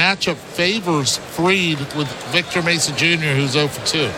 matchup favors Fried with Victor Mesa Jr., who's 0 for 2.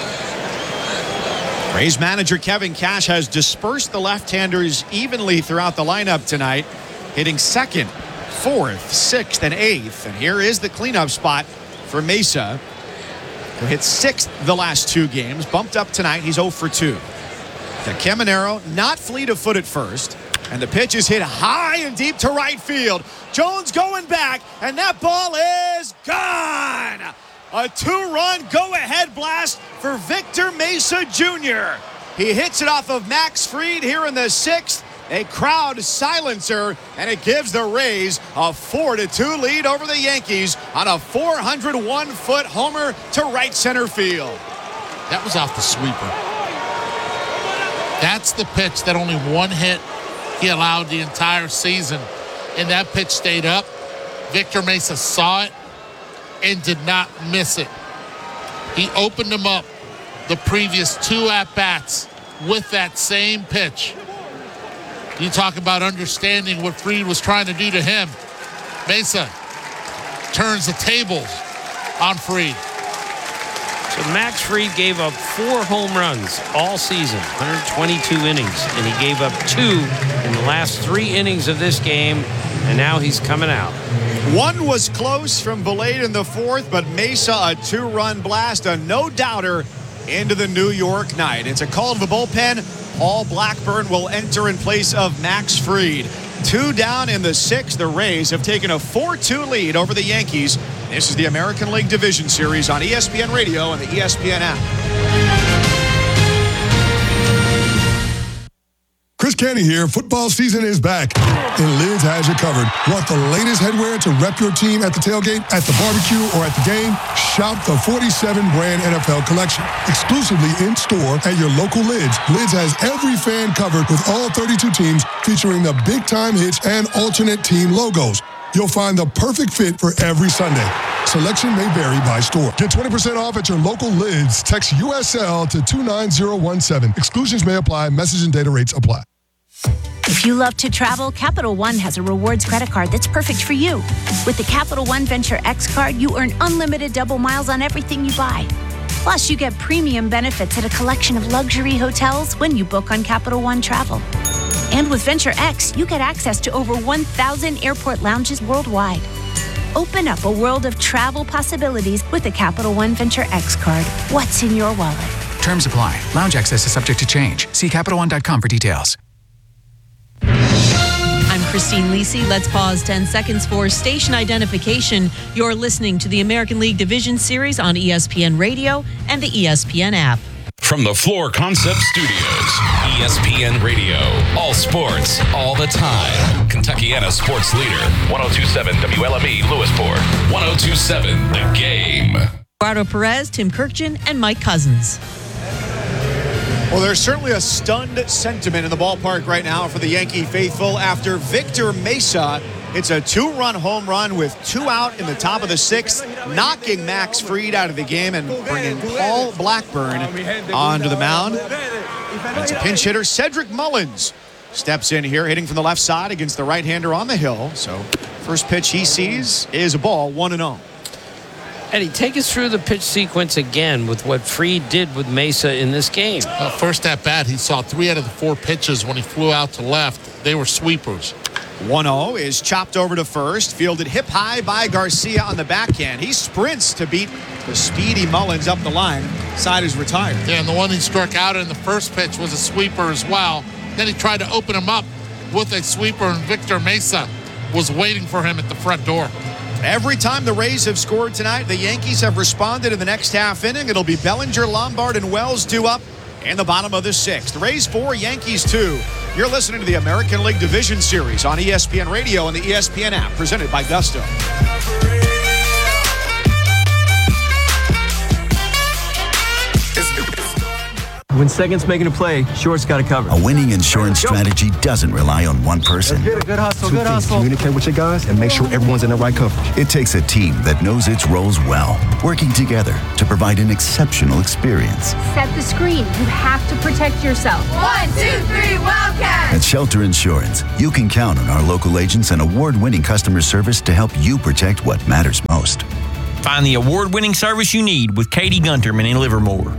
Rays manager Kevin Cash has dispersed the left-handers evenly throughout the lineup tonight, hitting 2nd, 4th, 6th, and 8th. And here is the cleanup spot for Mesa, who hit 6th the last 2 games. Bumped up tonight. He's 0 for 2. The Caminero not fleet of foot at first. And the pitch is hit high and deep to right field. Jones going back, and that ball is gone. A 2-run go-ahead blast for Victor Mesa Jr. He hits it off of Max Fried here in the 6th. A crowd silencer, and it gives the Rays a 4-2 lead over the Yankees on a 401-foot homer to right center field. That was off the sweeper. That's the pitch that only one hit he allowed the entire season, and that pitch stayed up. Victor Mesa saw it and did not miss it. He opened him up the previous 2 at-bats with that same pitch. You talk about understanding what Fried was trying to do to him. Mesa turns the tables on Fried. So Max Fried gave up 4 home runs all season, 122 innings, and he gave up 2 in the last 3 innings of this game, and now he's coming out. One was close from Valade in the 4th, but Mesa, a 2-run blast, a no-doubter into the New York night. It's a call to the bullpen. Paul Blackburn will enter in place of Max Fried. 2 down in the 6th. The Rays have taken a 4-2 lead over the Yankees. This is the American League Division Series on ESPN Radio and the ESPN app. Chris Canty here. Football season is back, and Lids has you covered. Want the latest headwear to rep your team at the tailgate, at the barbecue, or at the game? Shop the 47 brand NFL collection, exclusively in store at your local Lids. Lids has every fan covered with all 32 teams, featuring the big-time hits and alternate team logos. You'll find the perfect fit for every Sunday. Selection may vary by store. Get 20% off at your local Lids. Text USL to 29017. Exclusions may apply. Message and data rates apply. If you love to travel, Capital One has a rewards credit card that's perfect for you. With the Capital One Venture X card, you earn unlimited double miles on everything you buy. Plus, you get premium benefits at a collection of luxury hotels when you book on Capital One Travel. And with Venture X, you get access to over 1,000 airport lounges worldwide. Open up a world of travel possibilities with the Capital One Venture X card. What's in your wallet? Terms apply. Lounge access is subject to change. See CapitalOne.com for details. I'm Christine Lisi. Let's pause 10 seconds for station identification. You're listening to the American League Division Series on ESPN Radio and the ESPN app. From the Floor Concept Studios, ESPN Radio. All sports, all the time. Kentuckiana sports leader. 102.7 WLME Lewisport. 102.7 The Game. Eduardo Perez, Tim Kirkjian, and Mike Cousins. Well, there's certainly a stunned sentiment in the ballpark right now for the Yankee faithful after Victor Mesa hits a 2-run home run with 2 out in the top of the 6th, knocking Max Fried out of the game and bringing Paul Blackburn onto the mound. It's a pinch hitter. Cedric Mullins steps in here, hitting from the left side against the right-hander on the hill. So first pitch he sees is a ball, 1-0. Eddie, take us through the pitch sequence again with what Fried did with Mesa in this game. First at bat, he saw 3 out of the 4 pitches when he flew out to left. They were sweepers. 1-0 is chopped over to first, fielded hip high by Garcia on the backhand. He sprints to beat the speedy Mullins up the line. Side is retired. Yeah, and the one he struck out in the first pitch was a sweeper as well. Then he tried to open him up with a sweeper, and Victor Mesa was waiting for him at the front door. Every time the Rays have scored tonight, the Yankees have responded in the next half inning. It'll be Bellinger, Lombard, and Wells due up in the bottom of the 6th. Rays 4, Yankees 2. You're listening to the American League Division Series on ESPN Radio and the ESPN app, presented by Gusto. When Second's making a play, Short's got it covered. A winning insurance strategy doesn't rely on one person. Good hustle, good hustle. Communicate with your guys and make sure everyone's in the right coverage. It takes a team that knows its roles well, working together to provide an exceptional experience. Set the screen. You have to protect yourself. 1, 2, 3, Wildcats! At Shelter Insurance, you can count on our local agents and award-winning customer service to help you protect what matters most. Find the award-winning service you need with Katie Gunterman in Livermore.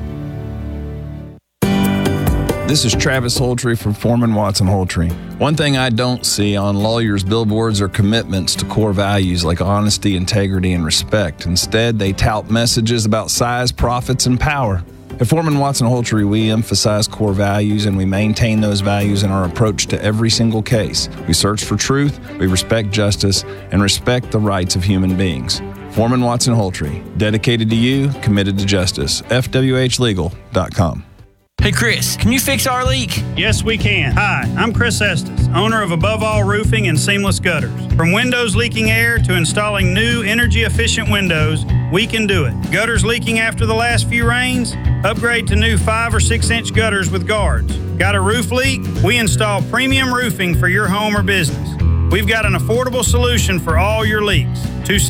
This is Travis Holtree from Foreman Watson Holtree. One thing I don't see on lawyers' billboards are commitments to core values like honesty, integrity, and respect. Instead, they tout messages about size, profits, and power. At Foreman Watson Holtree, we emphasize core values and we maintain those values in our approach to every single case. We search for truth, we respect justice, and respect the rights of human beings. Foreman Watson Holtree, dedicated to you, committed to justice. FWHlegal.com. Hey, Chris, can you fix our leak? Yes, we can. Hi, I'm Chris Estes, owner of Above All Roofing and Seamless Gutters. From windows leaking air to installing new energy-efficient windows, we can do it. Gutters leaking after the last few rains? Upgrade to new 5 or 6 inch gutters with guards. Got a roof leak? We install premium roofing for your home or business. We've got an affordable solution for all your leaks.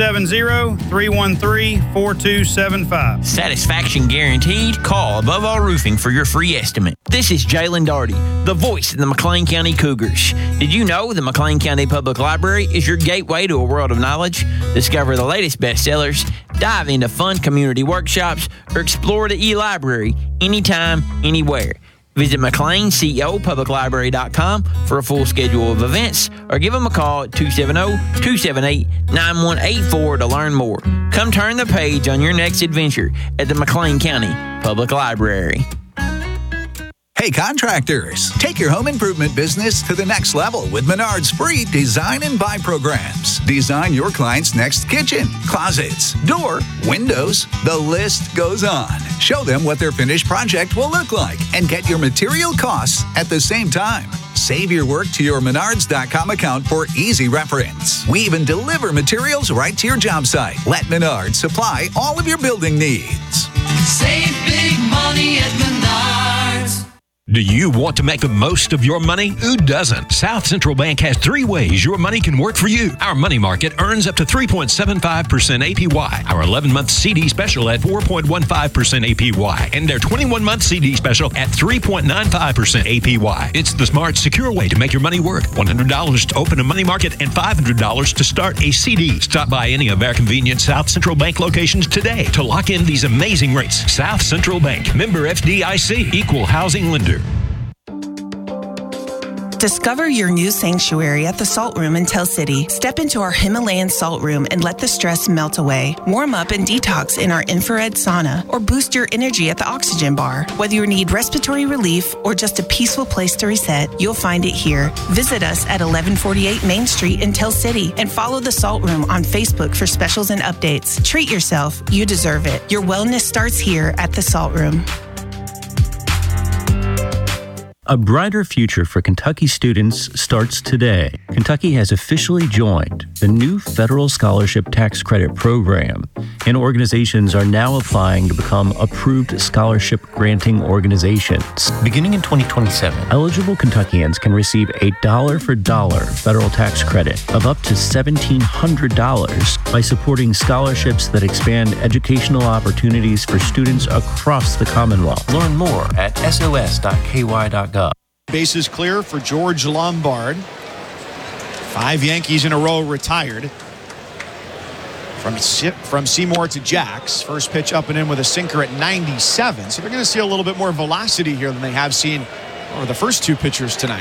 270-313-4275. Satisfaction guaranteed. Call Above All Roofing for your free estimate. This is Jalen Darty, the voice of the McLean County Cougars. Did you know the McLean County Public Library is your gateway to a world of knowledge? Discover the latest bestsellers, dive into fun community workshops, or explore the e-library anytime, anywhere. Visit McLeanCEOPublicLibrary.com for a full schedule of events or give them a call at 270-278-9184 to learn more. Come turn the page on your next adventure at the McLean County Public Library. Hey contractors, take your home improvement business to the next level with Menard's free design and buy programs. Design your client's next kitchen, closets, door, windows, the list goes on. Show them what their finished project will look like and get your material costs at the same time. Save your work to your Menards.com account for easy reference. We even deliver materials right to your job site. Let Menards supply all of your building needs. Save big money at Menards. Do you want to make the most of your money? Who doesn't? South Central Bank has 3 ways your money can work for you. Our money market earns up to 3.75% APY. Our 11-month CD special at 4.15% APY. And their 21-month CD special at 3.95% APY. It's the smart, secure way to make your money work. $100 to open a money market and $500 to start a CD. Stop by any of our convenient South Central Bank locations today to lock in these amazing rates. South Central Bank. Member FDIC. Equal housing lender. Discover your new sanctuary at the Salt Room in Tell City. Step into our Himalayan Salt Room and let the stress melt away. Warm up and detox in our infrared sauna or boost your energy at the Oxygen Bar. Whether you need respiratory relief or just a peaceful place to reset, you'll find it here. Visit us at 1148 Main Street in Tell City and follow the Salt Room on Facebook for specials and updates. Treat yourself. You deserve it. Your wellness starts here at the Salt Room. A brighter future for Kentucky students starts today. Kentucky has officially joined the new federal scholarship tax credit program, and organizations are now applying to become approved scholarship granting organizations. Beginning in 2027, eligible Kentuckians can receive a dollar-for-dollar federal tax credit of up to $1,700 by supporting scholarships that expand educational opportunities for students across the Commonwealth. Learn more at sos.ky.gov. Bases clear for George Lombard. 5 Yankees in a row retired. From Seymour to Jax. First pitch up and in with a sinker at 97. So they're going to see a little bit more velocity here than they have seen over the first 2 pitchers tonight.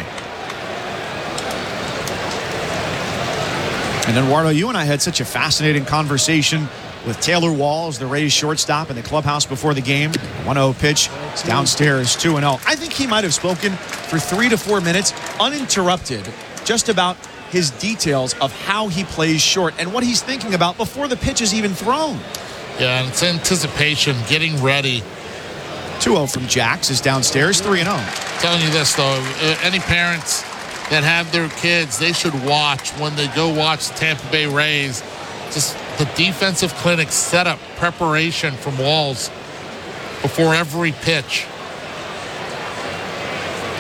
And Eduardo, you and I had such a fascinating conversation with Taylor Walls, the Rays shortstop, in the clubhouse before the game. 1-0 pitch. It's downstairs, 2-0. I think he might have spoken for 3 to 4 minutes uninterrupted just about his details of how he plays short and what he's thinking about before the pitch is even thrown. Yeah, and it's anticipation, getting ready. 2-0 from Jax is downstairs, 3-0. Telling you this, though, any parents that have their kids, they should watch when they go watch the Tampa Bay Rays. Just the defensive clinic setup preparation from Walls before every pitch.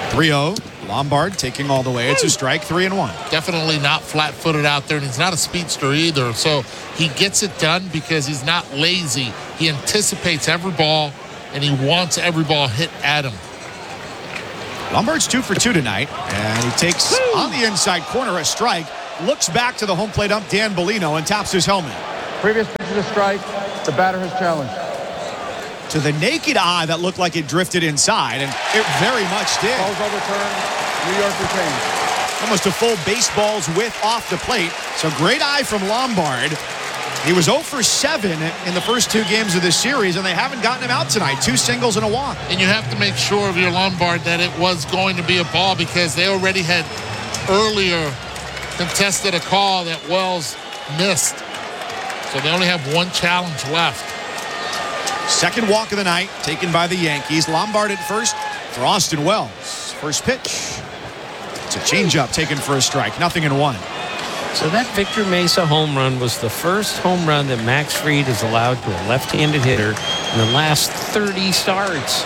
3-0. Lombard taking all the way. It's a strike, 3-1. Definitely not flat-footed out there, and he's not a speedster either. So he gets it done because he's not lazy. He anticipates every ball, and he wants every ball hit at him. Lombard's 2 for 2 tonight, and he takes on the inside corner a strike. Looks back to the home plate ump, Dan Bellino, and taps his helmet. Previous pitch is a strike. The batter has challenged. To the naked eye, that looked like it drifted inside, and it very much did. Balls overturned. New York retains. Almost a full baseball's width off the plate. So great eye from Lombard. He was 0 for 7 in the first 2 games of this series, and they haven't gotten him out tonight. 2 singles and a walk. And you have to make sure of your Lombard that it was going to be a ball, because they already had earlier contested a call that Wells missed. So they only have 1 challenge left. Second walk of the night taken by the Yankees. Lombard at first for Austin Wells. First pitch. It's a changeup taken for a strike. 0-1. So that Victor Mesa home run was the first home run that Max Fried has allowed to a left-handed hitter in the last 30 starts.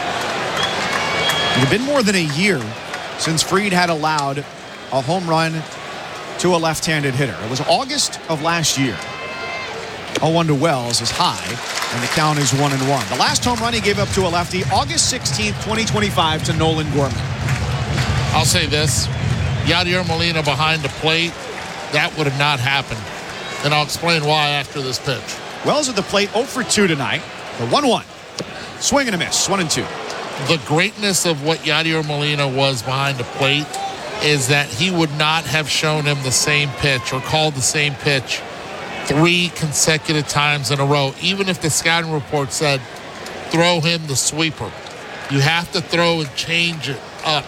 It had been more than a year since Fried had allowed a home run to a left-handed hitter. It was August of last year. 0-1 to Wells is high, and the count is 1-1. The last home run he gave up to a lefty, August 16th, 2025, to Nolan Gorman. I'll say this. Yadier Molina behind the plate, that would have not happened. And I'll explain why after this pitch. Wells at the plate, 0 for 2 tonight. The 1-1. Swing and a miss, 1-2. The greatness of what Yadier Molina was behind the plate is that he would not have shown him the same pitch or called the same pitch 3 consecutive times in a row, even if the scouting report said throw him the sweeper. You have to throw and change it up.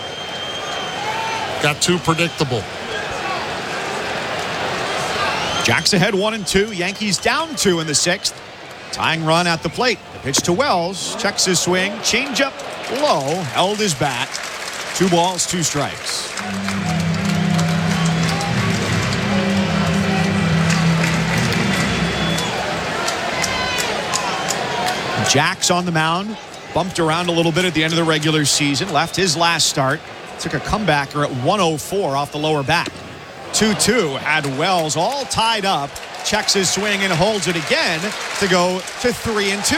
Got too predictable. Jacks ahead 1-2. Yankees down 2 in the 6th. Tying run at the plate. The pitch to Wells. Checks his swing. Changeup low. Held his bat. 2 balls, 2 strikes. Jacks on the mound. Bumped around a little bit at the end of the regular season. Left his last start. Took a comebacker at 104 off the lower back. 2-2 had Wells all tied up. Checks his swing and holds it again to go to 3-2.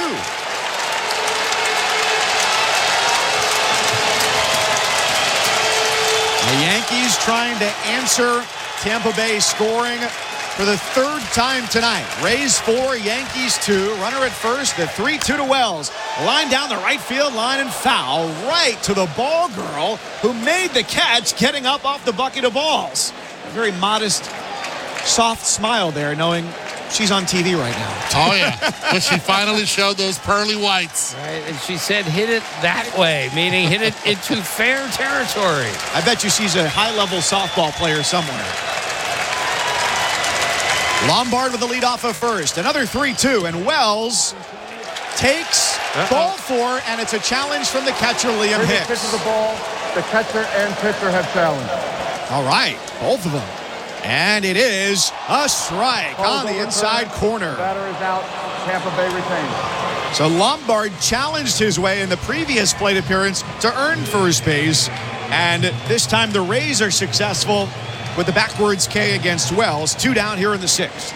The Yankees trying to answer Tampa Bay scoring for the 3rd time tonight. Rays 4, Yankees 2. Runner at first, the 3-2 to Wells. Line down the right field line and foul right to the ball girl who made the catch, getting up off the bucket of balls. A very modest, soft smile there, knowing she's on TV right now. Oh, yeah. But she finally showed those pearly whites. Right, and she said hit it that way, meaning hit it into fair territory. I bet you she's a high-level softball player somewhere. Lombard with the lead off of first. Another 3-2, and Wells takes ball 4, and it's a challenge from the catcher, Liam Hicks. Pitch of the ball, the catcher and pitcher have challenged. All right, both of them. And it is a strike on the inside corner. Batter is out. Tampa Bay retains. So Lombard challenged his way in the previous plate appearance to earn first base. And this time the Rays are successful with the backwards K against Wells. 2 down here in the 6th.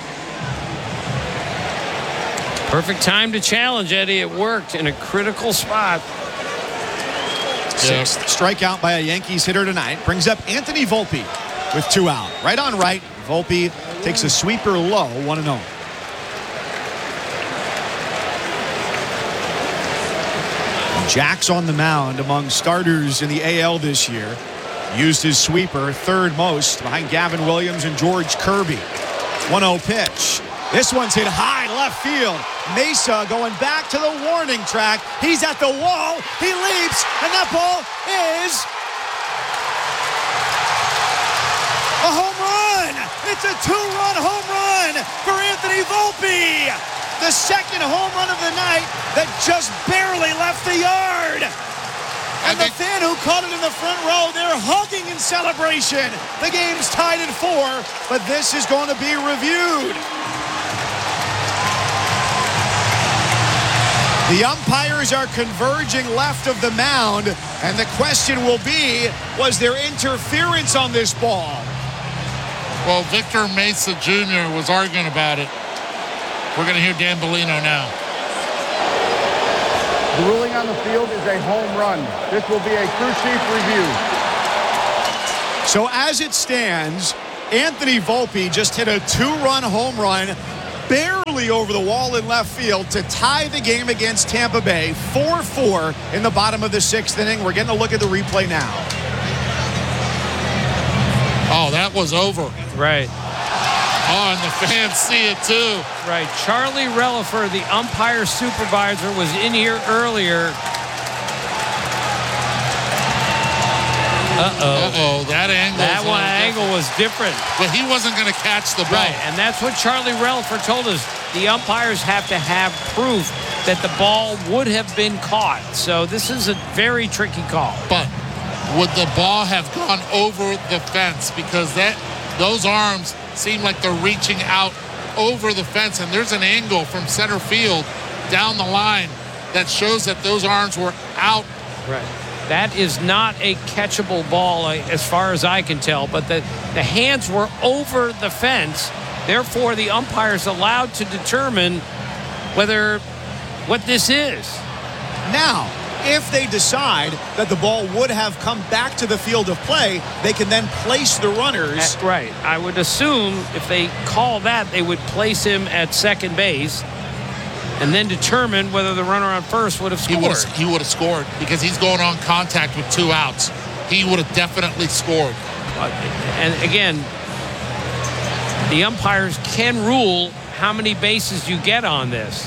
Perfect time to challenge, Eddie. It worked in a critical spot. 6th strikeout by a Yankees hitter tonight. Brings up Anthony Volpe with 2 out. Right on right, Volpe takes a sweeper low, 1-0. Jacks on the mound among starters in the AL this year. Used his sweeper, 3rd most, behind Gavin Williams and George Kirby. 1-0 pitch. This one's hit high left field. Mesa going back to the warning track. He's at the wall. He leaps, and that ball is a home run. It's a 2-run home run for Anthony Volpe. The 2nd home run of the night that just barely left the yard. And the fan who caught it in the front row, they're hugging in celebration. The game's tied at 4, but this is going to be reviewed. The umpires are converging left of the mound, and the question will be, was there interference on this ball? Well, Victor Mesa Jr. was arguing about it. We're going to hear Dan Bellino now. The ruling on the field is a home run. This will be a crew chief review. So as it stands, Anthony Volpe just hit a 2-run home run, barely over the wall in left field to tie the game against Tampa Bay, 4-4 in the bottom of the 6th inning. We're getting a look at the replay now. Oh, that was over. Right. Oh, and the fans see it too. Right. Charlie Relaford, the umpire supervisor, was in here earlier. Uh-oh. That angle was different. But he wasn't going to catch the ball. Right, and that's what Charlie Relaford told us. The umpires have to have proof that the ball would have been caught. So this is a very tricky call. But would the ball have gone over the fence? Because those arms seem like they're reaching out over the fence, and there's an angle from center field down the line that shows that those arms were out. Right. That is not a catchable ball as far as I can tell, but the hands were over the fence. Therefore, the umpire's allowed to determine what this is. Now, if they decide that the ball would have come back to the field of play, they can then place the runners. Right. I would assume if they call that, they would place him at second base and then determine whether the runner on first would have scored. He would have scored because he's going on contact with 2 outs. He would have definitely scored. And again, the umpires can rule how many bases you get on this.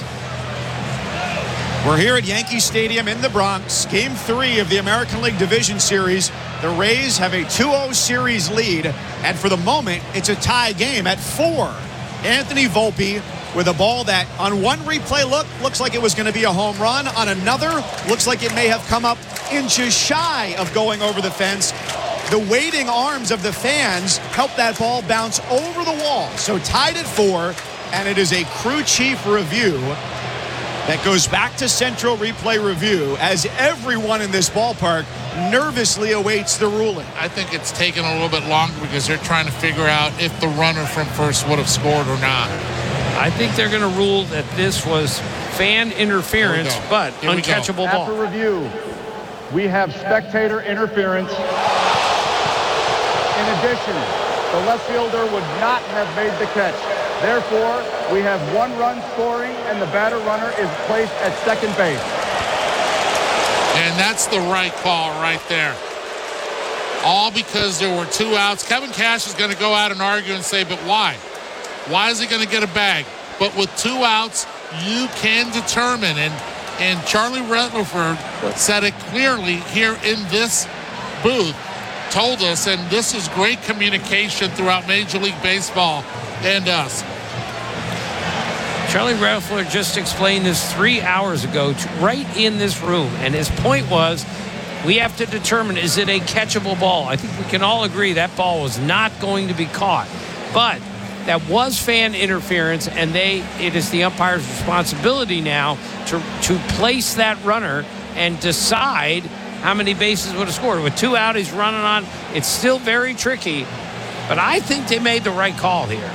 We're here at Yankee Stadium in the Bronx, Game 3 of the American League Division Series. The Rays have a 2-0 series lead, and for the moment, it's a tie game at 4. Anthony Volpe with a ball that on one replay looks like it was going to be a home run. On another, looks like it may have come up inches shy of going over the fence. The waiting arms of the fans helped that ball bounce over the wall. So tied at 4, and it is a crew chief review that goes back to Central Replay Review as everyone in this ballpark nervously awaits the ruling. I think it's taken a little bit longer because they're trying to figure out if the runner from first would have scored or not. I think they're going to rule that this was fan interference, but uncatchable ball. After review, we have spectator interference. In addition, the left fielder would not have made the catch. Therefore, we have 1 run scoring, and the batter runner is placed at second base. And that's the right call right there. All because there were 2 outs. Kevin Cash is going to go out and argue and say, but why? Why is he going to get a bag? But with 2 outs, you can determine. And Charlie Relaford said it clearly here in this booth, told us, and this is great communication throughout Major League Baseball and us. Charlie Relaford just explained this 3 hours ago right in this room, and his point was we have to determine, is it a catchable ball? I think we can all agree that ball was not going to be caught, but that was fan interference, and it is the umpire's responsibility now to place that runner and decide how many bases would have scored. With 2 out, he's running on. It's still very tricky, but I think they made the right call here.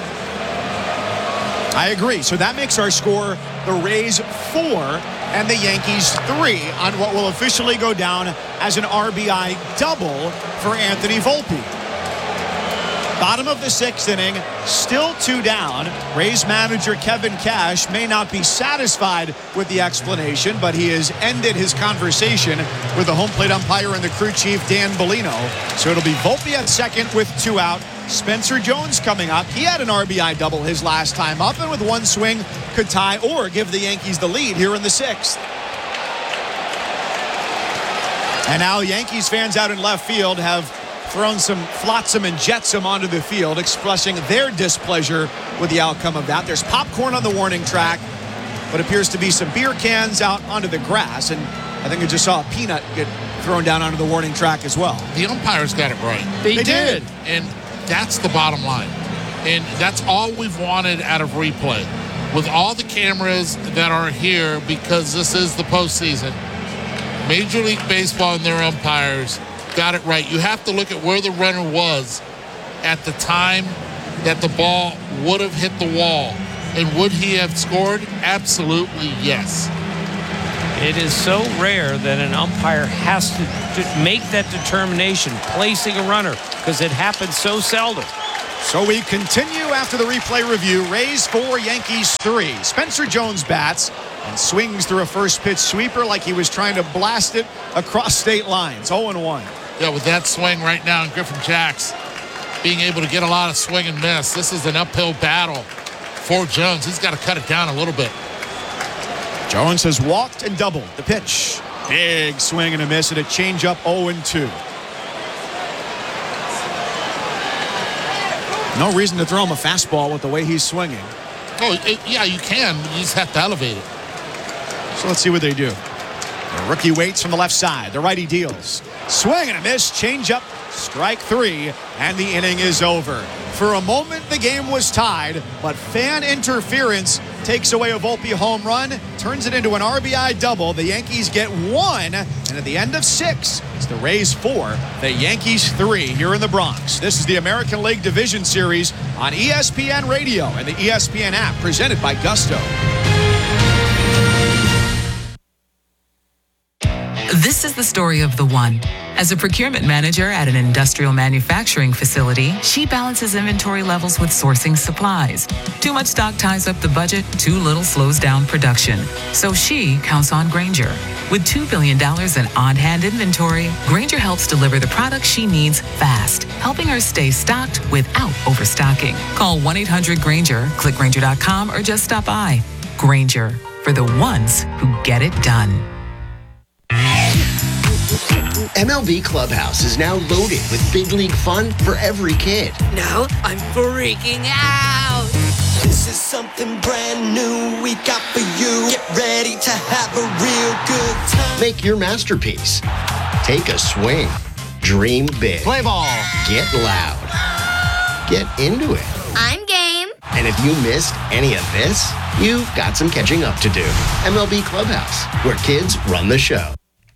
I agree. So that makes our score the Rays 4 and the Yankees 3 on what will officially go down as an RBI double for Anthony Volpe. Bottom of the 6th inning, still 2 down. Rays manager Kevin Cash may not be satisfied with the explanation, but he has ended his conversation with the home plate umpire and the crew chief, Dan Bellino. So it'll be Volpe at second with 2 out. Spencer Jones coming up. He had an RBI double his last time up, and with 1 swing could tie or give the Yankees the lead here in the 6th. And now Yankees fans out in left field have thrown some flotsam and jetsam onto the field, expressing their displeasure with the outcome of that. There's popcorn on the warning track, but appears to be some beer cans out onto the grass, and I think I just saw a peanut get thrown down onto the warning track as well. The umpires got it right. They did. And that's the bottom line. And that's all we've wanted out of replay. with all the cameras that are here, because this is the postseason, Major League Baseball and their umpires got it right. You have to look at where the runner was at the time that the ball would have hit the wall. And would he have scored? Absolutely yes. It is so rare that an umpire has to make that determination, placing a runner, because it happens so seldom. So we continue after the replay review. Rays 4, Yankees 3. Spencer Jones bats and swings through a first pitch sweeper like he was trying to blast it across state lines. 0-1. Yeah, with that swing right now, and Griffin Jax being able to get a lot of swing and miss. This is an uphill battle for Jones. He's got to cut it down a little bit. Jones has walked and doubled. The pitch. Big swing and a miss and a changeup. 0-2. No reason to throw him a fastball with the way he's swinging. Oh, yeah, you can. But you just have to elevate it. So let's see what they do. The rookie waits from the left side. The righty deals. Swing and a miss. Changeup. Strike 3. And the inning is over. For a moment, the game was tied, but fan interference takes away a Volpe home run, turns it into an RBI double. The Yankees get 1, and at the end of 6, it's the Rays 4, the Yankees 3 here in the Bronx. This is the American League Division Series on ESPN Radio and the ESPN app, presented by Gusto. This is the story of the one. As a procurement manager at an industrial manufacturing facility, she balances inventory levels with sourcing supplies. Too much stock ties up the budget, too little slows down production. So she counts on Grainger. With $2 billion in on-hand inventory, Grainger helps deliver the products she needs fast, helping her stay stocked without overstocking. Call 1-800-GRAINGER, click Grainger.com, or just stop by. Grainger, for the ones who get it done. MLB Clubhouse is now loaded with big league fun for every kid. Now I'm freaking out. This is something brand new we got for you. Get ready to have a real good time. Make your masterpiece. Take a swing. Dream big. Play ball. Get loud. Get into it. I'm game. And if you missed any of this, you've got some catching up to do. MLB Clubhouse, where kids run the show.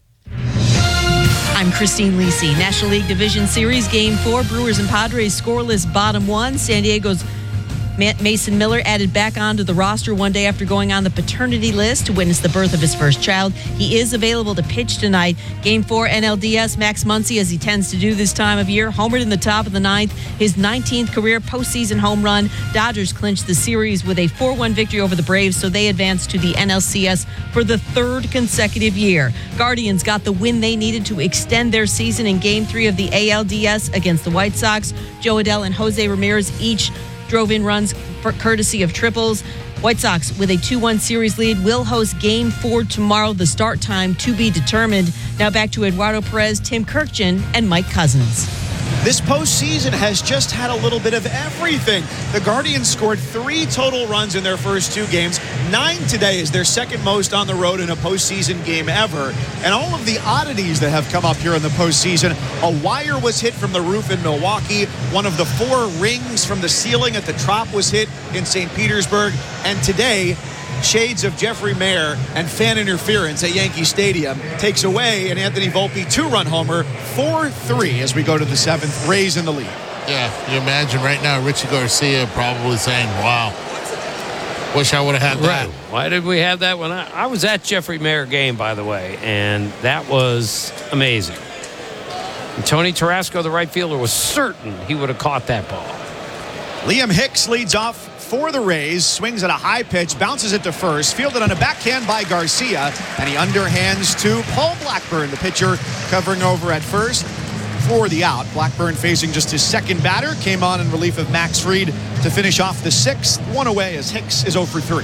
I'm Christine Lisi. National League Division Series Game 4. Brewers and Padres scoreless bottom 1. San Diego's Mason Miller added back onto the roster one day after going on the paternity list to witness the birth of his first child. He is available to pitch tonight. Game 4 NLDS, Max Muncy, as he tends to do this time of year, homered in the top of the 9th, his 19th career postseason home run. Dodgers clinched the series with a 4-1 victory over the Braves, so they advanced to the NLCS for the 3rd consecutive year. Guardians got the win they needed to extend their season in Game 3 of the ALDS against the White Sox. Joe Adell and Jose Ramirez each drove in runs for courtesy of triples. White Sox, with a 2-1 series lead, will host Game 4 tomorrow. The start time to be determined. Now back to Eduardo Perez, Tim Kirkjian, and Mike Cousins. This postseason has just had a little bit of everything. The Guardians scored 3 total runs in their first 2 games. 9 today is their second most on the road in a postseason game ever. And all of the oddities that have come up here in the postseason. A wire was hit from the roof in Milwaukee. One of the 4 rings from the ceiling at the Trop was hit in St. Petersburg. And today, shades of Jeffrey Mayer and fan interference at Yankee Stadium takes away an Anthony Volpe 2-run homer, 4-3 as we go to the 7th. Rays in the lead. Yeah, you imagine right now Richie Garcia probably saying, wow, wish I would have had that. Right. Why did we have that one? I was at Jeffrey Mayer game, by the way, and that was amazing. And Tony Tarasco, the right fielder, was certain he would have caught that ball. Liam Hicks leads off for the Rays, swings at a high pitch, bounces it to first, fielded on a backhand by Garcia, and he underhands to Paul Blackburn, the pitcher covering over at first for the out. Blackburn facing just his second batter, came on in relief of Max Fried to finish off the 6th. 1 away as Hicks is 0 for 3.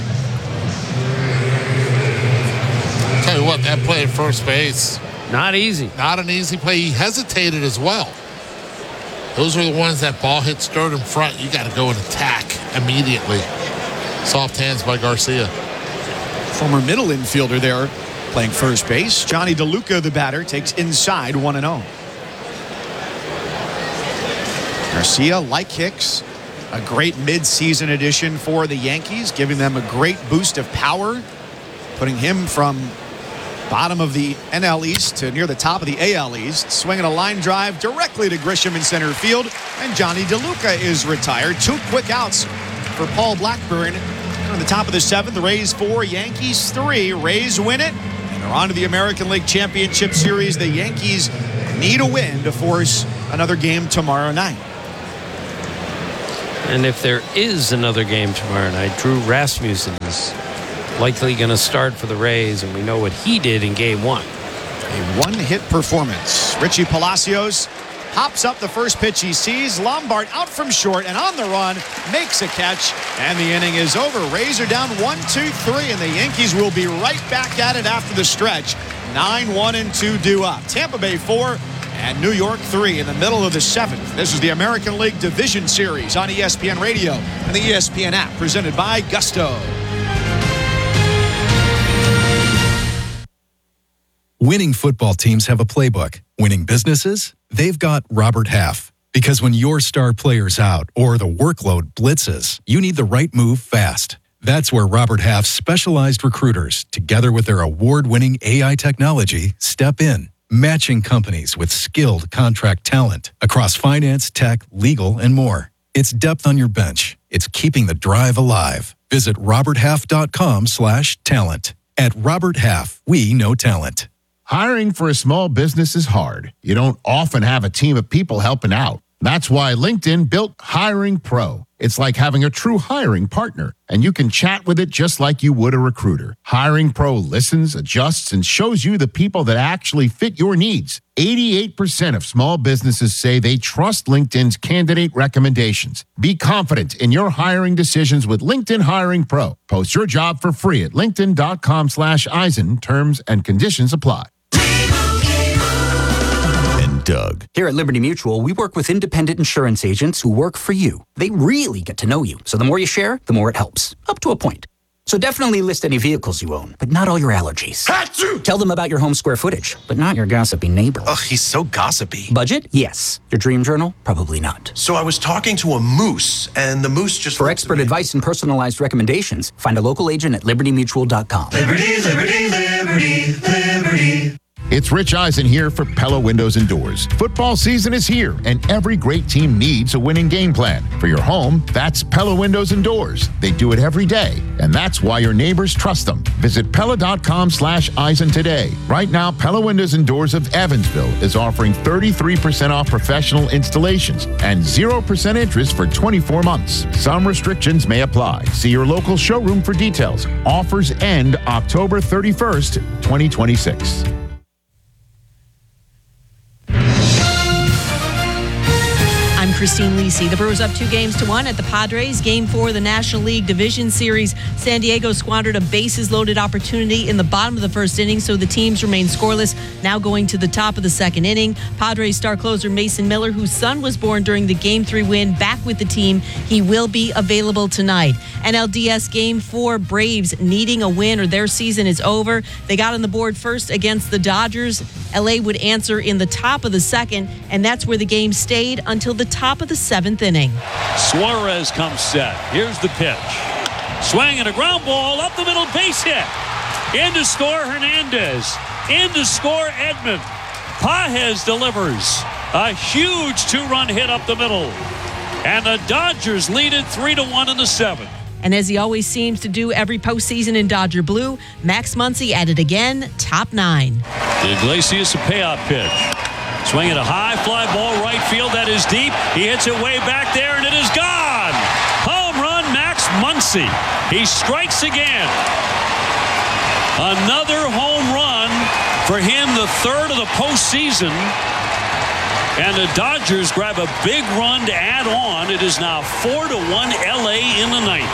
Tell you what, that play at first base, not easy. Not an easy play. He hesitated as well. Those are the ones that ball hits dirt in front. You got to go and attack immediately. Soft hands by Garcia. Former middle infielder there playing first base. Johnny DeLuca, the batter, takes inside 1-0. Garcia, like Hicks, A great midseason addition for the Yankees, giving them a great boost of power, putting him from bottom of the NL East to near the top of the AL East, swinging a line drive directly to Grisham in center field, and Johnny DeLuca is retired. 2 quick outs for Paul Blackburn. On the top of the 7th, the Rays 4, Yankees 3. Rays win it, and they're on to the American League Championship Series. The Yankees need a win to force another game tomorrow night. And if there is another game tomorrow night, Drew Rasmussen is likely going to start for the Rays, and we know what he did in Game 1. A one-hit performance. Richie Palacios hops up the first pitch he sees. Lombard out from short and on the run, makes a catch, and the inning is over. Rays are down 1-2-3, and the Yankees will be right back at it after the stretch. 9-1-2 due up. Tampa Bay 4 and New York 3 in the middle of the 7th. This is the American League Division Series on ESPN Radio and the ESPN app, presented by Gusto. Winning football teams have a playbook. Winning businesses? They've got Robert Half. Because when your star player's out or the workload blitzes, you need the right move fast. That's where Robert Half's specialized recruiters, together with their award-winning AI technology, step in, matching companies with skilled contract talent across finance, tech, legal, and more. It's depth on your bench. It's keeping the drive alive. Visit roberthalf.com/talent. At Robert Half, we know talent. Hiring for a small business is hard. You don't often have a team of people helping out. That's why LinkedIn built Hiring Pro. It's like having a true hiring partner, and you can chat with it just like you would a recruiter. Hiring Pro listens, adjusts, and shows you the people that actually fit your needs. 88% of small businesses say they trust LinkedIn's candidate recommendations. Be confident in your hiring decisions with LinkedIn Hiring Pro. Post your job for free at linkedin.com/Eisen. Terms and conditions apply. Doug. Here at Liberty Mutual, we work with independent insurance agents who work for you. They really get to know you, so the more you share, the more it helps, up to a point. So definitely list any vehicles you own, but not all your allergies. Achoo! Tell them about your home square footage, but not your gossipy neighbor. Ugh, he's so gossipy. Budget? Yes. Your dream journal? Probably not. So I was talking to a moose, and the moose just... For expert advice and personalized recommendations, find a local agent at libertymutual.com. Liberty, liberty, liberty, liberty. It's Rich Eisen here for Pella Windows and Doors. Football season is here, and every great team needs a winning game plan. For your home, that's Pella Windows and Doors. They do it every day, and that's why your neighbors trust them. Visit Pella.com/Eisen today. Right now, Pella Windows and Doors of Evansville is offering 33% off professional installations and 0% interest for 24 months. Some restrictions may apply. See your local showroom for details. Offers end October 31st, 2026. I'm Christine Lisi. The Brewers up 2-1 at the Padres. Game 4 of the National League Division Series. San Diego squandered a bases-loaded opportunity in the bottom of the first inning, so the teams remain scoreless. Now going to the top of the second inning. Padres star closer Mason Miller, whose son was born during the Game 3 win, back with the team. He will be available tonight. NLDS Game 4, Braves needing a win or their season is over. They got on the board first against the Dodgers. LA would answer in the top of the second, and that's where the game stayed until the top of the 7th inning. Suarez comes set. Here's the pitch. Swing and a ground ball up the middle, base hit. In to score Hernandez. In to score Edman. Pages delivers a huge 2-run hit up the middle. And the Dodgers lead it 3-1 in the 7th. And as he always seems to do every postseason in Dodger blue, Max Muncy at it again, top 9. Iglesias a payout pitch. Swinging a high fly ball right field. That is deep. He hits it way back there, and it is gone. Home run, Max Muncy. He strikes again. Another home run for him, the 3rd of the postseason. And the Dodgers grab a big run to add on. It is now 4-1 LA in the 9th.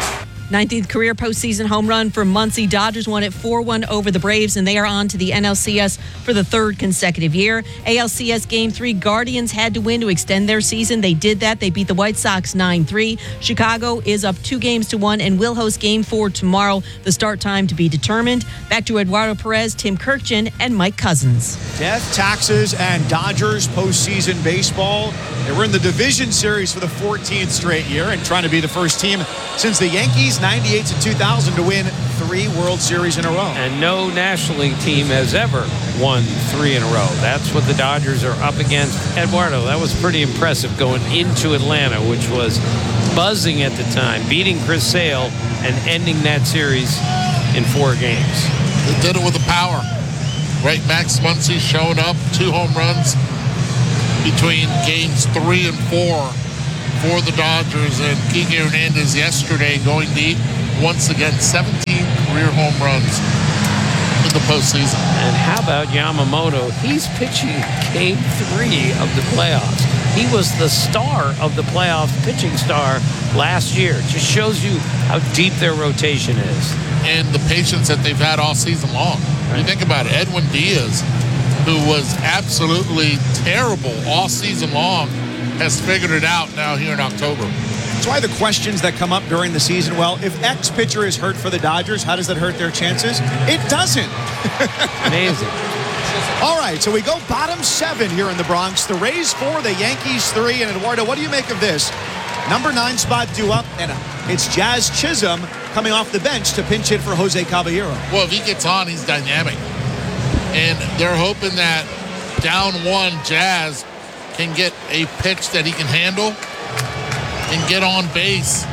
19th career postseason home run for Muncie. Dodgers won it 4-1 over the Braves, and they are on to the NLCS for the third consecutive year. ALCS Game 3, Guardians had to win to extend their season. They did that. They beat the White Sox 9-3. Chicago is up 2-1 and will host Game 4 tomorrow. The start time to be determined. Back to Eduardo Perez, Tim Kirkjian, and Mike Cousins. Death, taxes, and Dodgers postseason baseball. They were in the division series for the 14th straight year and trying to be the first team since the Yankees 98 to 2000 to win 3 World Series in a row. And no National League team has ever won 3 in a row. That's what the Dodgers are up against. Eduardo, that was pretty impressive going into Atlanta, which was buzzing at the time, beating Chris Sale and ending that series in 4 games. They did it with the power. Right, Max Muncy showing up, 2 home runs between games 3 and 4 for the Dodgers, and Kike Hernandez yesterday going deep once again, 17 career home runs in the postseason. And how about Yamamoto? He's pitching game 3 of the playoffs. He was the star of the playoff pitching star last year. Just shows you how deep their rotation is. And the patience that they've had all season long. Right. You think about it, Edwin Diaz, who was absolutely terrible all season long, has figured it out now here in October. That's why the questions that come up during the season, well, if X pitcher is hurt for the Dodgers, how does that hurt their chances? It doesn't. Amazing. All right, so we go bottom 7 here in the Bronx. The Rays 4, the Yankees 3. And Eduardo, what do you make of this? Number 9 spot due up, and it's Jazz Chisholm coming off the bench to pinch hit for Jose Caballero. Well, if he gets on, he's dynamic. And they're hoping that down 1, Jazz can get a pitch that he can handle and get on base.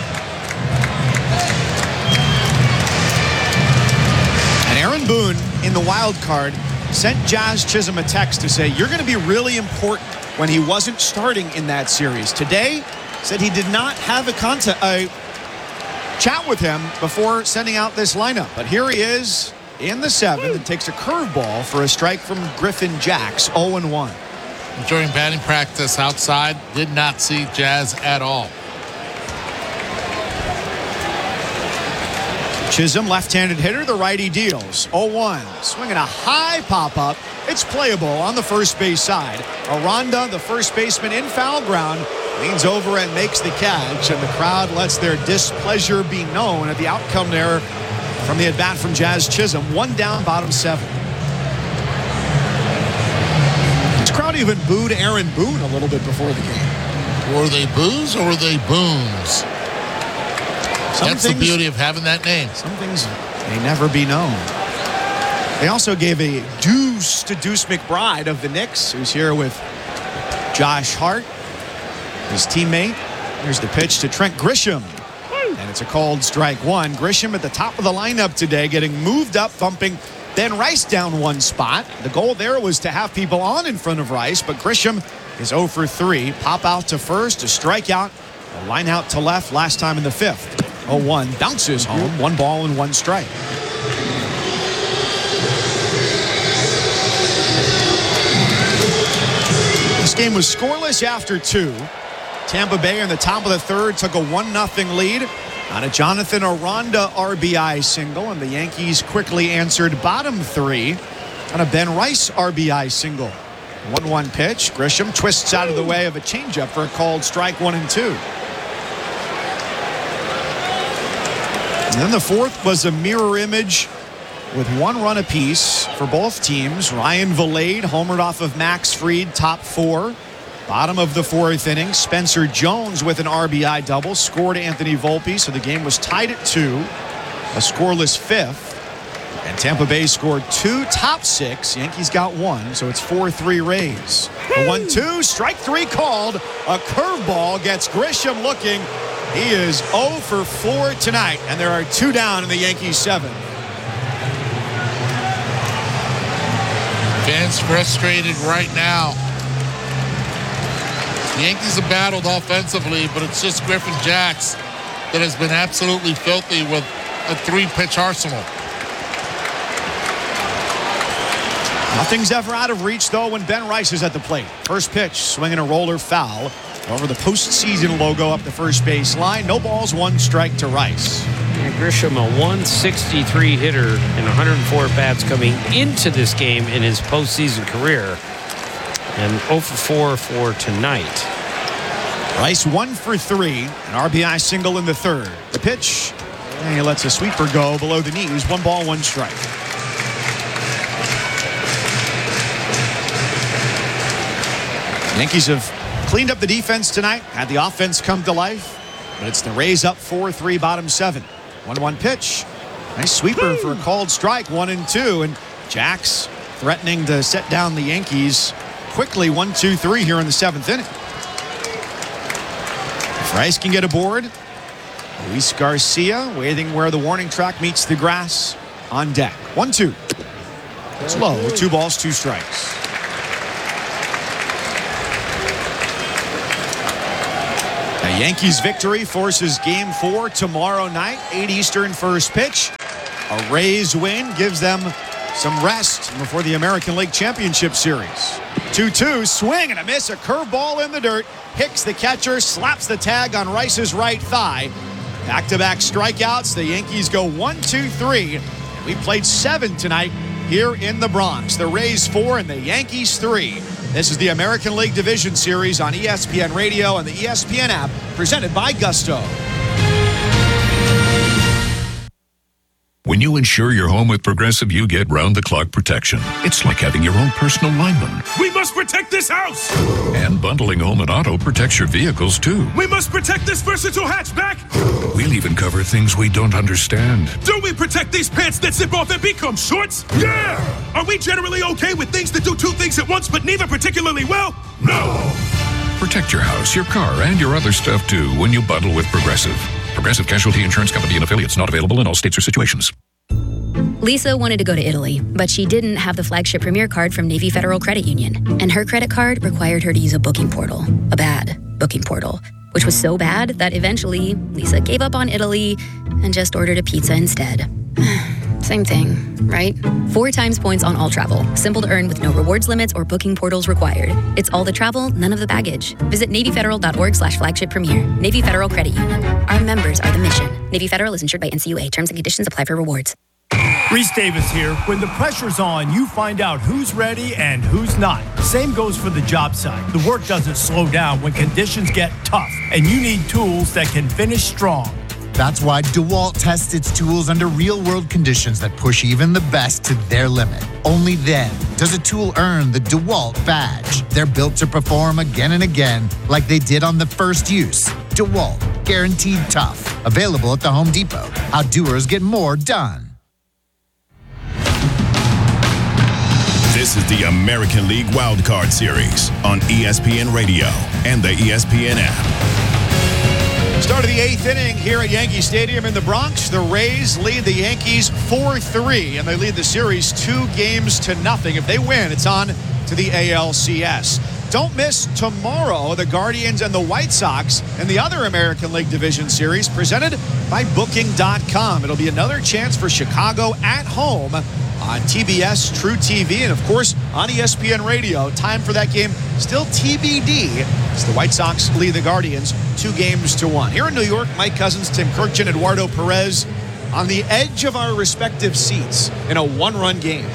And Aaron Boone in the wild card sent Jazz Chisholm a text to say, you're going to be really important, when he wasn't starting in that series. Today, said he did not have a chat with him before sending out this lineup. But here he is in the 7th and takes a curveball for a strike from Griffin Jacks, 0-1. During batting practice outside, did not see Jazz at all. Chisholm, left-handed hitter, the righty deals. 0-1, swinging a high pop-up. It's playable on the first base side. Aranda, the first baseman in foul ground, leans over and makes the catch, and the crowd lets their displeasure be known at the outcome there from the at-bat from Jazz Chisholm. 1 down, bottom 7. This crowd even booed Aaron Boone a little bit before the game. Were they boos or were they booms? That's the beauty of having that name. Some things may never be known. They also gave a deuce to Deuce McBride of the Knicks, who's here with Josh Hart, his teammate. Here's the pitch to Trent Grisham. And it's a called strike 1. Grisham at the top of the lineup today, getting moved up, bumping Ben Rice down 1 spot. The goal there was to have people on in front of Rice, but Grisham is 0 for 3. Pop out to first, a strikeout, a line out to left last time in the 5th. 0-1, bounces home, 1 ball and 1 strike. This game was scoreless after 2. Tampa Bay in the top of the 3rd took a 1-0 lead on a Jonathan Aranda RBI single, and the Yankees quickly answered bottom 3 on a Ben Rice RBI single. 1-1 pitch. Grisham twists out of the way of a changeup for a called strike 1 and 2. And then the 4th was a mirror image with 1 run apiece for both teams. Ryan Vilade homered off of Max Fried, top 4. Bottom of the 4th inning, Spencer Jones with an RBI double scored Anthony Volpe, so the game was tied at 2. A scoreless 5th. And Tampa Bay scored 2, top 6. Yankees got 1, so it's 4-3 Rays. A 1-2, strike 3 called. A curveball gets Grisham looking. He is 0 for 4 tonight, and there are 2 down in the Yankees 7th. Fans frustrated right now. The Yankees have battled offensively, but it's just Griffin Jacks that has been absolutely filthy with a 3-pitch arsenal. Nothing's ever out of reach, though, when Ben Rice is at the plate. First pitch, swinging a roller foul. over the postseason logo up the first base line. No balls, 1 strike to Rice. And Grisham, a 163 hitter and 104 bats coming into this game in his postseason career. And 0 for 4 for tonight. Rice 1 for 3, an RBI single in the third. The pitch, and he lets a sweeper go below the knees. 1 ball, 1 strike. Yankees have cleaned up the defense tonight, had the offense come to life, but it's the Rays up 4-3, bottom 7. 1-1 pitch. Nice sweeper for a called strike, 1-2, and Jax threatening to set down the Yankees quickly, 1-2-3 here in the 7th inning. If Rice can get aboard, Luis Garcia waiting where the warning track meets the grass on deck. 1-2. It's low, 2 balls, 2 strikes. The Yankees victory forces Game 4 tomorrow night, 8 Eastern first pitch. A Rays win gives them some rest before the American League Championship Series. 2-2, swing and a miss, a curveball in the dirt. Hicks, the catcher, slaps the tag on Rice's right thigh. Back-to-back strikeouts. The Yankees go 1-2-3. We played 7 tonight here in the Bronx. The Rays 4 and the Yankees 3. This is the American League Division Series on ESPN Radio and the ESPN app, presented by Gusto. When you insure your home with Progressive, you get round-the-clock protection. It's like having your own personal lineman. We must protect this house! And bundling home and auto protects your vehicles, too. We must protect this versatile hatchback! We'll even cover things we don't understand. Do we protect these pants that zip off and become shorts? Yeah! Are we generally okay with things that do 2 things at once, but neither particularly well? No! Protect your house, your car, and your other stuff, too, when you bundle with Progressive. Progressive Casualty Insurance Company and affiliates, not available in all states or situations. Lisa wanted to go to Italy, but she didn't have the flagship Premier card from Navy Federal Credit Union. And her credit card required her to use a booking portal, a bad booking portal, which was so bad that eventually Lisa gave up on Italy and just ordered a pizza instead. Same thing, right? 4 times points on all travel. Simple to earn with no rewards limits or booking portals required. It's all the travel, none of the baggage. Visit NavyFederal.org/flagship premier. Navy Federal Credit Union. Our members are the mission. Navy Federal is insured by NCUA. Terms and conditions apply for rewards. Reese Davis here. When the pressure's on, you find out who's ready and who's not. Same goes for the job site. The work doesn't slow down when conditions get tough, and you need tools that can finish strong. That's why DeWalt tests its tools under real-world conditions that push even the best to their limit. Only then does a tool earn the DeWalt badge. They're built to perform again and again like they did on the first use. DeWalt, guaranteed tough. Available at the Home Depot. How doers get more done. This is the American League Wildcard Series on ESPN Radio and the ESPN app. Start of the 8th inning here at Yankee Stadium in the Bronx. The Rays lead the Yankees 4-3, and they lead the series 2-0. If they win, it's on to the ALCS. Don't miss tomorrow the Guardians and the White Sox in the other American League Division Series presented by Booking.com. It'll be another chance for Chicago at home on TBS, True TV, and of course on ESPN Radio. Time for that game still TBD as the White Sox lead the Guardians 2-1. Here in New York, Mike Cousins, Tim Kurkjian, Eduardo Perez on the edge of our respective seats in a 1-run game.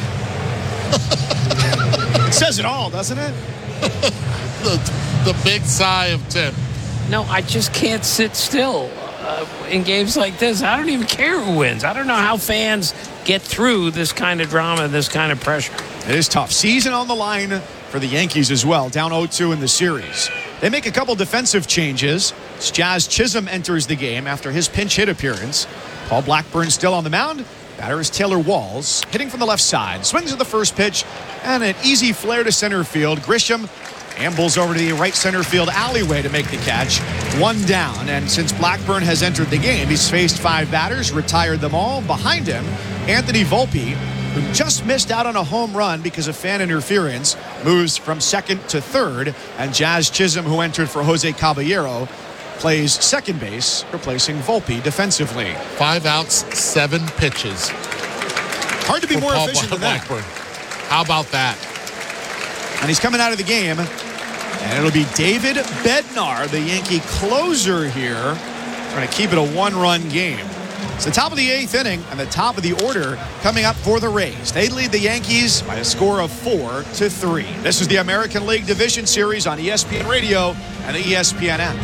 It says it all, doesn't it? the big sigh of Tim. No, I just can't sit still in games like this. I don't even care who wins. I don't know how fans get through this kind of drama, this kind of pressure. It is tough. Season on the line for the Yankees as well, down 0-2 in the series. They make a couple defensive changes. Jazz Chisholm enters the game after his pinch hit appearance. Paul Blackburn still on the mound. Batter is Taylor Walls, hitting from the left side. Swings at the first pitch, and an easy flare to center field. Grisham ambles over to the right center field alleyway to make the catch. 1 down, and since Blackburn has entered the game, he's faced 5 batters, retired them all. Behind him, Anthony Volpe, who just missed out on a home run because of fan interference, moves from second to third, and Jazz Chisholm, who entered for Jose Caballero, plays second base, replacing Volpe defensively. 5 outs, 7 pitches. Hard to be more efficient than that. How about that? And he's coming out of the game And it'll be David Bednar, the Yankee closer here, trying to keep it a one-run game. It's the top of the 8th inning and the top of the order coming up for the Rays. They lead the Yankees by a score of 4-3. This is the American League Division Series on ESPN Radio and the ESPN app.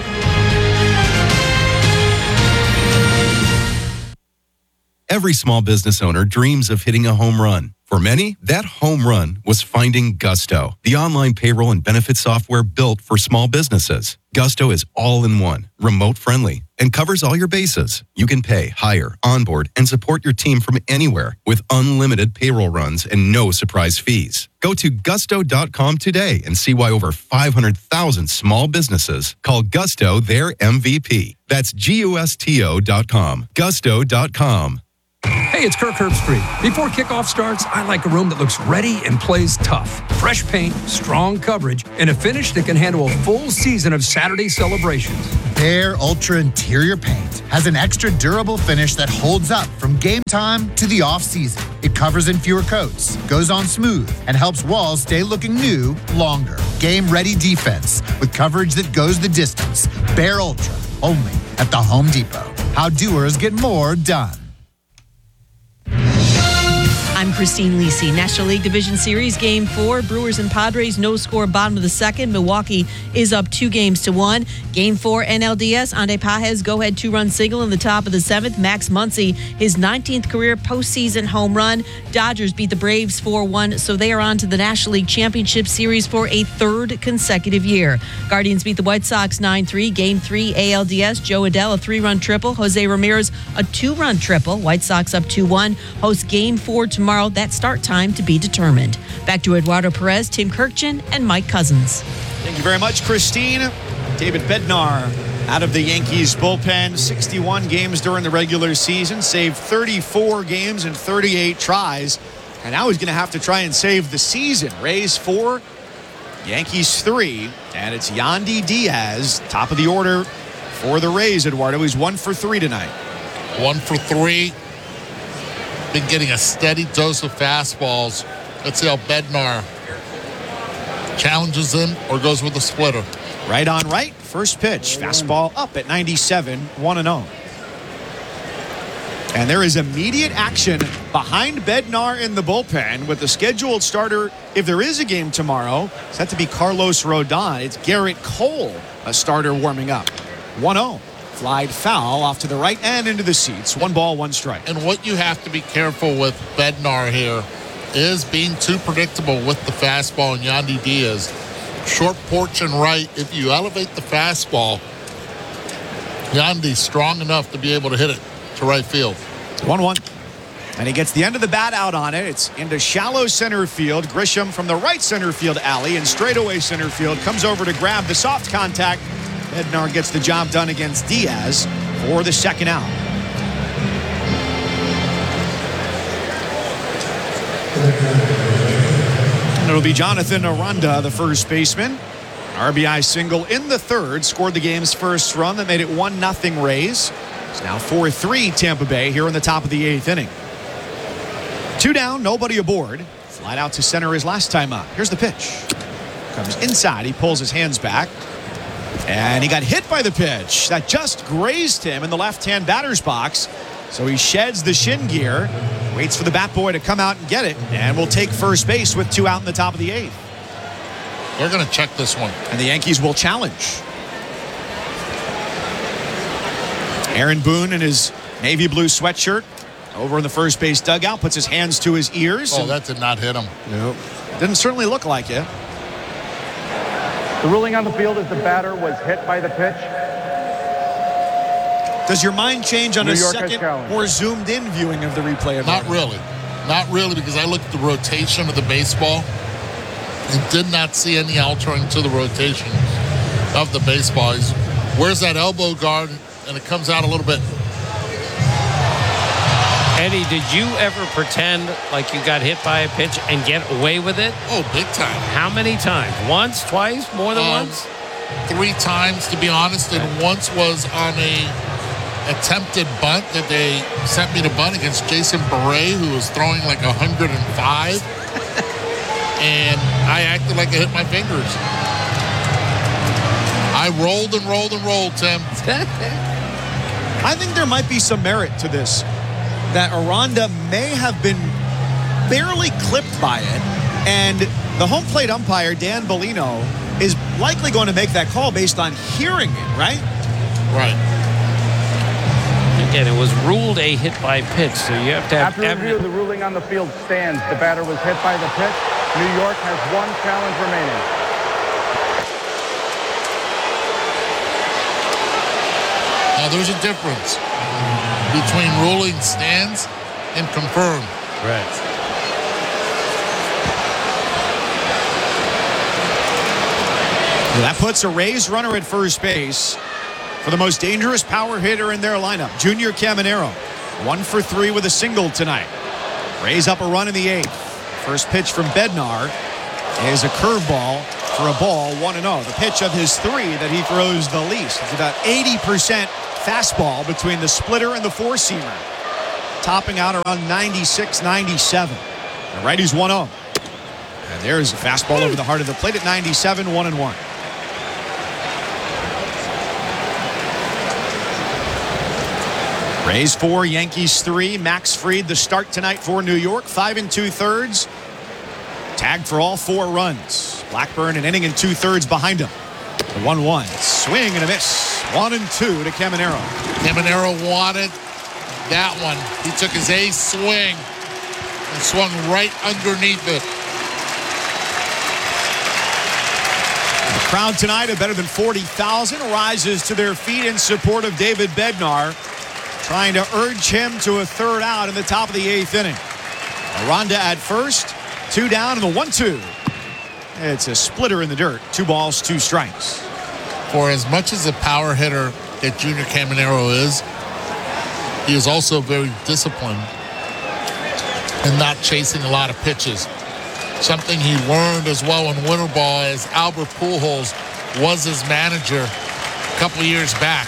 Every small business owner dreams of hitting a home run. For many, that home run was finding Gusto, the online payroll and benefit software built for small businesses. Gusto is all-in-one, remote-friendly, and covers all your bases. You can pay, hire, onboard, and support your team from anywhere with unlimited payroll runs and no surprise fees. Go to gusto.com today and see why over 500,000 small businesses call Gusto their MVP. That's GUSTO.com. Gusto.com. Hey, it's Kirk Herbstreit. Before kickoff starts, I like a room that looks ready and plays tough. Fresh paint, strong coverage, and a finish that can handle a full season of Saturday celebrations. Behr Ultra Interior Paint has an extra durable finish that holds up from game time to the off-season. It covers in fewer coats, goes on smooth, and helps walls stay looking new longer. Game-ready defense with coverage that goes the distance. Behr Ultra, only at the Home Depot. How doers get more done. I'm Christine Lisi. National League Division Series Game 4. Brewers and Padres, no score, bottom of the second. Milwaukee is up 2-1. Game 4 NLDS. Ande Pages go-ahead 2-run single in the top of the 7th. Max Muncy, his 19th career postseason home run. Dodgers beat the Braves 4-1, so they are on to the National League Championship Series for a third consecutive year. Guardians beat the White Sox 9-3. Game 3 ALDS. Joe Adell, a 3-run triple. Jose Ramirez, a 2-run triple. White Sox up 2-1. Host Game 4 tomorrow. That start time to be determined. Back to Eduardo Perez, Tim Kirkchin, and Mike Cousins. Thank you very much, Christine. David Bednar out of the Yankees bullpen. 61 games during the regular season. Saved 34 games and 38 tries. And now he's going to have to try and save the season. Rays 4, Yankees 3. And it's Yandy Diaz, top of the order for the Rays, Eduardo. He's 1 for 3 tonight. 1 for 3. Been getting a steady dose of fastballs. Let's see how Bednar challenges him or goes with a splitter. Right on right. First pitch. Fastball up at 97, 1-0. And there is immediate action behind Bednar in the bullpen with the scheduled starter, if there is a game tomorrow, set to be Carlos Rodon. It's Garrett Cole, a starter warming up. 1-0. Flied foul off to the right and into the seats. 1 ball, 1 strike. And what you have to be careful with Bednar here is being too predictable with the fastball and Yandy Diaz. Short porch and right. If you elevate the fastball, Yandy's strong enough to be able to hit it to right field. 1-1. And he gets the end of the bat out on it. It's into shallow center field. Grisham from the right center field alley and straightaway center field comes over to grab the soft contact. Bednar gets the job done against Diaz for the second out. And it'll be Jonathan Aranda, the first baseman. RBI single in the third, scored the game's first run that made it 1-0 Rays. It's now 4-3 Tampa Bay here in the top of the 8th inning. 2 down, nobody aboard. Flied out to center his last time up. Here's the pitch. Comes inside, he pulls his hands back. And he got hit by the pitch. That just grazed him in the left-hand batter's box. So he sheds the shin gear, waits for the bat boy to come out and get it, and will take first base with 2 out in the top of the 8th. They're going to check this one. And the Yankees will challenge. Aaron Boone in his navy blue sweatshirt over in the first base dugout, puts his hands to his ears. Oh, that did not hit him. Nope. Didn't certainly look like it. The ruling on the field is the batter was hit by the pitch. Does your mind change on New a York second, challenge. more zoomed-in viewing of the replay? Of Not really. Not really, because I looked at the rotation of the baseball and did not see any altering to the rotation of the baseball. Where's that elbow guard? And it comes out a little bit. Eddie, did you ever pretend like you got hit by a pitch and get away with it? Oh, big time. How many times? Once, twice, more than once? 3 times, to be honest. And once was on a attempted bunt that they sent me to bunt against Jason Beret, who was throwing like 105. And I acted like I hit my fingers. I rolled and rolled and rolled, Tim. I think there might be some merit to this, that Aranda may have been barely clipped by it, and the home plate umpire, Dan Bellino, is likely going to make that call based on hearing it, right? Right. Again, it was ruled a hit by pitch, so you have to have After review, the ruling on the field stands. The batter was hit by the pitch. New York has one challenge remaining. Now, there's a difference between ruling stands and confirmed. Right. That puts a Rays runner at first base for the most dangerous power hitter in their lineup, Junior Caminero. 1 for 3 with a single tonight. Rays up a run in the 8th. First pitch from Bednar is a curveball for a ball, 1-0. The pitch of his 3 that he throws the least. It's about 80% fastball between the splitter and the four-seamer. Topping out around 96, 97. The righty's 1-0. And there's a fastball over the heart of the plate at 97, 1-1. Rays 4, Yankees 3. Max Fried, the start tonight for New York. 5 2/3. Tagged for all 4 runs. Blackburn an inning and 2/3 behind him. The 1-1. Swing and a miss. 1-2 to Caminero. Caminero wanted that one. He took his ace swing and swung right underneath it. The crowd tonight of better than 40,000 rises to their feet in support of David Bednar, trying to urge him to a third out in the top of the 8th inning. Aranda at first, 2 down, and the 1-2. It's a splitter in the dirt. 2 balls, 2 strikes. For as much as a power hitter that Junior Caminero is, he is also very disciplined and not chasing a lot of pitches. Something he learned as well in winter ball as Albert Pujols was his manager a couple years back.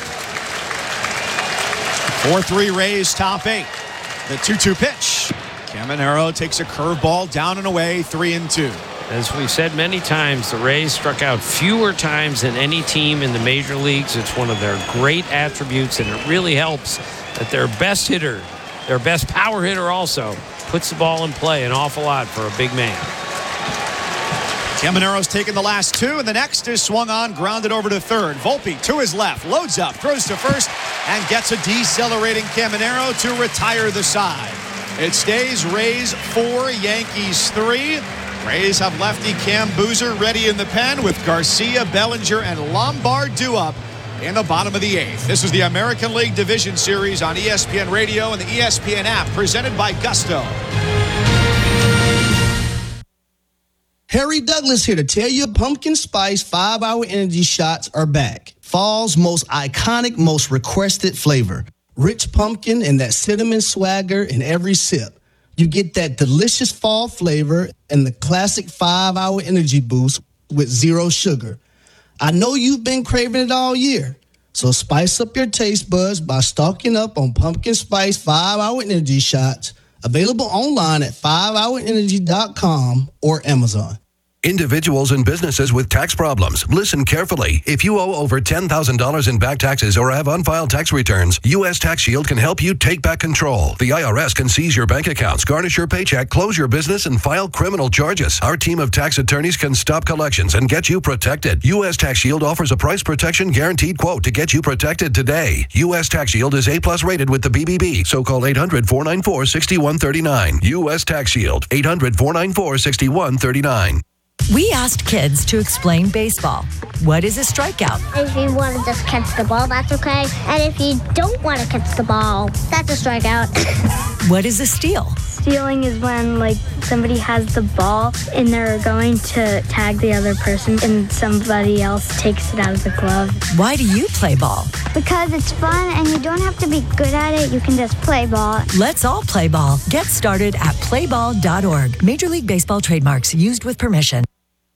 4-3 Rays top 8. The 2-2 pitch. Caminero takes a curveball down and away, 3-2. As we've said many times, the Rays struck out fewer times than any team in the major leagues. It's one of their great attributes, and it really helps that their best hitter, their best power hitter also, puts the ball in play an awful lot for a big man. Caminero's taken the last 2, and the next is swung on, grounded over to third. Volpe to his left, loads up, throws to first, and gets a decelerating Caminero to retire the side. It stays Rays 4, Yankees 3. Rays have lefty Cam Boozer ready in the pen with Garcia, Bellinger, and Lombard due up in the bottom of the 8th. This is the American League Division Series on ESPN Radio and the ESPN app, presented by Gusto. Harry Douglas here to tell you Pumpkin Spice 5-Hour Energy Shots are back. Fall's most iconic, most requested flavor. Rich pumpkin and that cinnamon swagger in every sip. You get that delicious fall flavor and the classic 5-Hour Energy Boost with 0 sugar. I know you've been craving it all year, so spice up your taste buds by stocking up on Pumpkin Spice 5-Hour Energy Shots, available online at 5hourenergy.com or Amazon. Individuals and businesses with tax problems, listen carefully. If you owe over $10,000 in back taxes or have unfiled tax returns, U.S. Tax Shield can help you take back control. The IRS can seize your bank accounts, garnish your paycheck, close your business, and file criminal charges. Our team of tax attorneys can stop collections and get you protected. U.S. Tax Shield offers a price protection guaranteed quote to get you protected today. U.S. Tax Shield is A+ rated with the BBB, so call 800-494-6139. U.S. Tax Shield, 800-494-6139. We asked kids to explain baseball. What is a strikeout? If you want to just catch the ball, that's okay. And if you don't want to catch the ball, that's a strikeout. What is a steal? Stealing is when, somebody has the ball and they're going to tag the other person and somebody else takes it out of the glove. Why do you play ball? Because it's fun and you don't have to be good at it. You can just play ball. Let's all play ball. Get started at playball.org. Major League Baseball trademarks used with permission.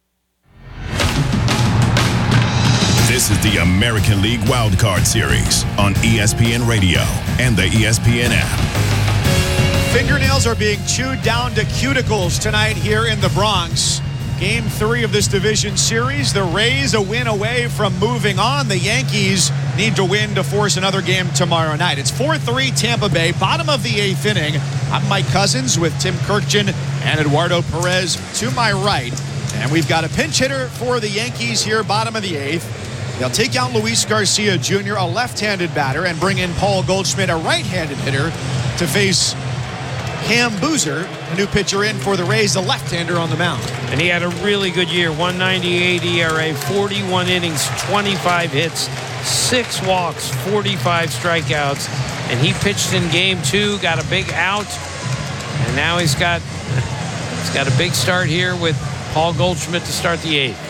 This is the American League Wildcard Series on ESPN Radio and the ESPN app. Fingernails are being chewed down to cuticles tonight here in the Bronx Game 3 of this division series. The Rays a win away from moving on. The Yankees need to win to force another game tomorrow night. It's 4-3 Tampa Bay, bottom of the 8th inning. I'm Mike Cousins with Tim Kirkjian and Eduardo Perez to my right. And we've got a pinch hitter for the Yankees here, bottom of the 8th. They'll take out Luis Garcia Jr., a left-handed batter, and bring in Paul Goldschmidt, a right-handed hitter, to face Cam Boozer, a new pitcher in for the Rays, the left-hander on the mound. And he had a really good year. 1.98 ERA, 41 innings, 25 hits, 6 walks, 45 strikeouts. And he pitched in game 2, got a big out. And now he's got a big start here with Paul Goldschmidt to start the 8th.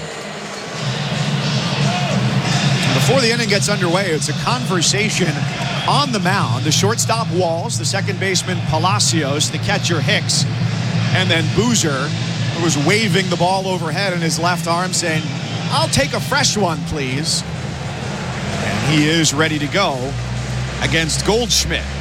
Before the inning gets underway, it's a conversation on the mound. The shortstop Walls, the second baseman Palacios, the catcher Hicks, and then Boozer, who was waving the ball overhead in his left arm saying, "I'll take a fresh one, please." And he is ready to go against Goldschmidt.